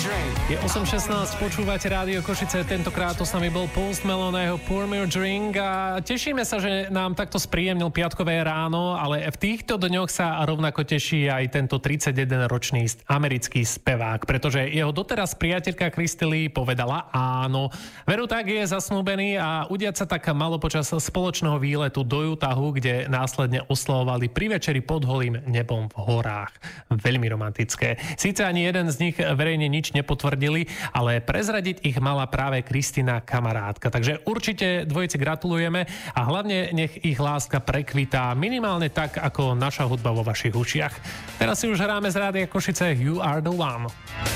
Je 8.16, počúvate Rádio Košice, tentokrát to s nami bol Post Malone a jeho Pour Me a Drink a tešíme sa, že nám takto spríjemnil piatkové ráno, ale v týchto dňoch sa rovnako teší aj tento 31-ročný americký spevák, pretože jeho doteraz priateľka Christy Lee povedala áno. Veru tak, je zasnúbený a udiať sa tak malo počas spoločného výletu do Utahu, kde následne oslavovali pri večeri pod holým nebom v horách. Veľmi romantické. Síce ani jeden z nich verejne nič nepotvrdili, ale prezradiť ich mala práve Kristina kamarátka. Takže určite dvojici gratulujeme a hlavne nech ich láska prekvitá minimálne tak, ako naša hudba vo vašich ušiach. Teraz si už hráme z Rádia Košice You Are The One.